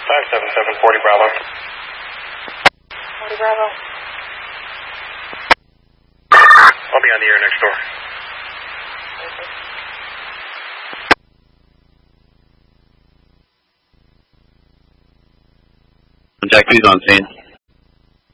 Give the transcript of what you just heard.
577 40 Bravo. 40 Bravo. I'll be on the air next door. Jack 2's on scene.